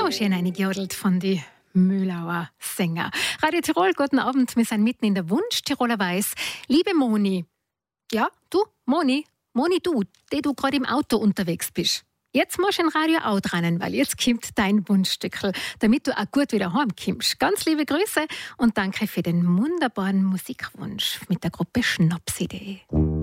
So schön eingejodelt von die Mühlauer Sänger. Radio Tirol, guten Abend. Wir sind mitten in der Wunsch-Tiroler Weiß. Liebe Moni, ja, du, Moni, du, die du gerade im Auto unterwegs bist. Jetzt musst du ein Radio out rennen, weil jetzt kommt dein Wunschstückel, damit du auch gut wieder heimkommst. Ganz liebe Grüße und danke für den wunderbaren Musikwunsch mit der Gruppe Schnapsidee.